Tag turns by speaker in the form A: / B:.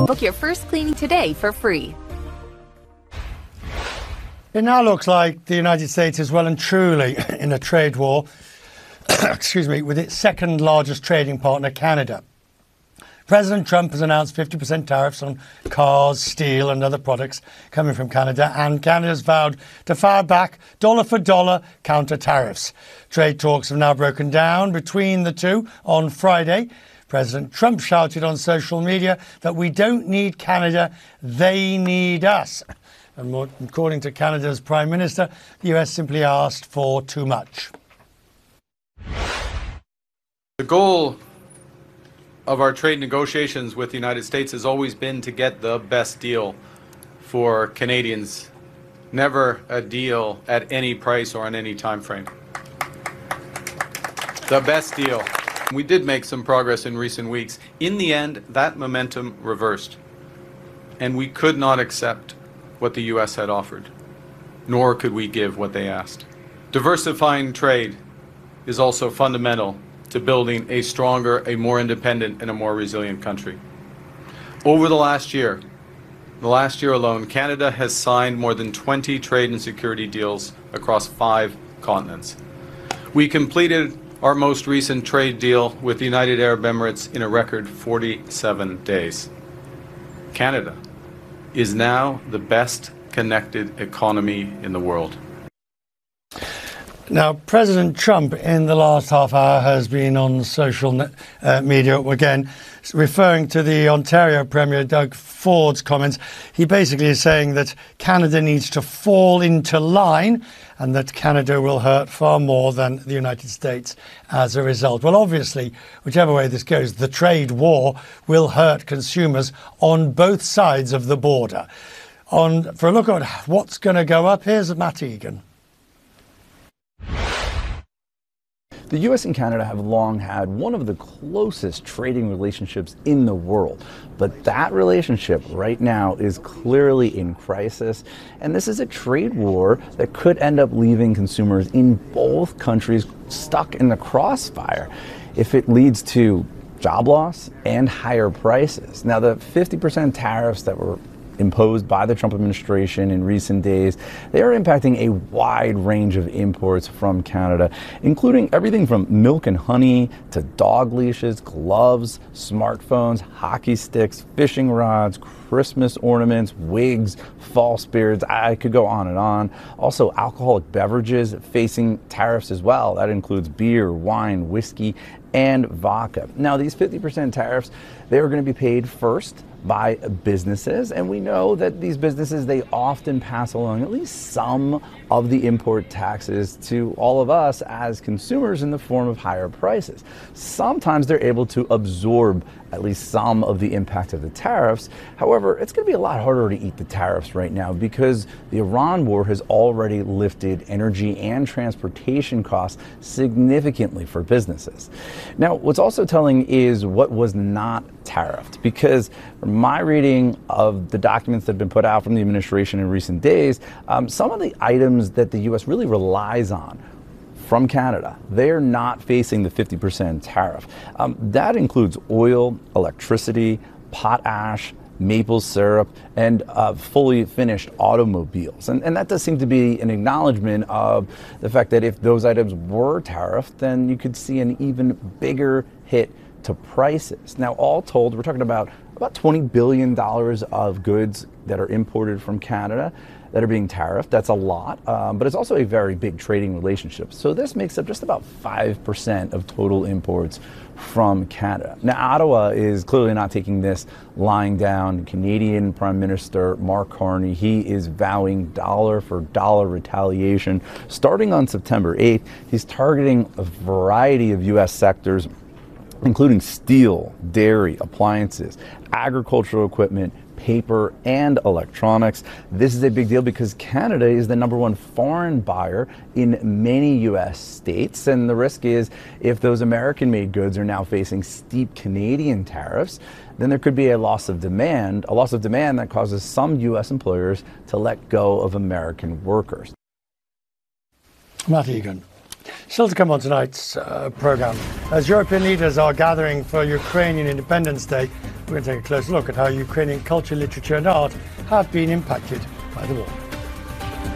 A: Book your first cleaning today for free.
B: It now looks like the United States is well and truly in a trade war, with its second largest trading partner, Canada. President Trump has announced 50% tariffs on cars, steel and other products coming from Canada, and Canada has vowed to fire back dollar for dollar counter tariffs. Trade talks have now broken down between the two on Friday. President Trump shouted on social media that we don't need Canada, they need us. And according to Canada's Prime Minister, the US simply asked for too much.
C: The goal of our trade negotiations with the United States has always been to get the best deal for Canadians, never a deal at any price or on any time frame. The best deal. We did make some progress in recent weeks. In the end, that momentum reversed, and we could not accept what the U.S. had offered, nor could we give what they asked. Diversifying trade is also fundamental to building a stronger, a more independent, and a more resilient country. Over the last year alone, Canada has signed more than 20 trade and security deals across 5 continents. We completed our most recent trade deal with the United Arab Emirates in a record 47 days. Canada is now the best connected economy in the world.
B: Now, President Trump in the last half hour has been on social media again, referring to the Ontario Premier Doug Ford's comments. He basically is saying that Canada needs to fall into line and that Canada will hurt far more than the United States as a result. Well, obviously, whichever way this goes, the trade war will hurt consumers on both sides of the border. For a look at what's going to go up, here's Matt Egan.
D: The U.S. and Canada have long had one of the closest trading relationships in the world. But that relationship right now is clearly in crisis. And this is a trade war that could end up leaving consumers in both countries stuck in the crossfire if it leads to job loss and higher prices. Now, the 50% tariffs that were imposed by the Trump administration in recent days, they are impacting a wide range of imports from Canada, including everything from milk and honey to dog leashes, gloves, smartphones, hockey sticks, fishing rods, Christmas ornaments, wigs, false beards. I could go on and on. Also, alcoholic beverages facing tariffs as well. That includes beer, wine, whiskey, and vodka. Now, these 50% tariffs, they are going to be paid first by businesses, and we know that these businesses, they often pass along at least some of the import taxes to all of us as consumers in the form of higher prices. Sometimes they're able to absorb at least some of the impact of the tariffs. However, it's going to be a lot harder to eat the tariffs right now because the Iran war has already lifted energy and transportation costs significantly for businesses. Now, what's also telling is what was not tariffed, because from my reading of the documents that have been put out from the administration in recent days, some of the items that the U.S. really relies on from Canada, they're not facing the 50% tariff. That includes oil, electricity, potash, maple syrup, and fully finished automobiles. And that does seem to be an acknowledgement of the fact that if those items were tariffed, then you could see an even bigger hit to prices. Now, all told, we're talking about $20 billion of goods that are imported from Canada that are being tariffed. That's a lot, but it's also a very big trading relationship. So this makes up just about 5% of total imports from Canada. Now, Ottawa is clearly not taking this lying down. Canadian Prime Minister Mark Carney, he is vowing dollar for dollar retaliation. Starting on September 8th, he's targeting a variety of U.S. sectors, including steel, dairy, appliances, agricultural equipment, paper, and electronics. This is a big deal because Canada is the #1 foreign buyer in many U.S. states, and the risk is if those American-made goods are now facing steep Canadian tariffs, then there could be a loss of demand that causes some U.S. employers to let go of American workers.
B: Matt Egan. Still to come on tonight's programme. As European leaders are gathering for Ukrainian Independence Day, We're going to take a closer look at how Ukrainian culture, literature and art have been impacted by the war.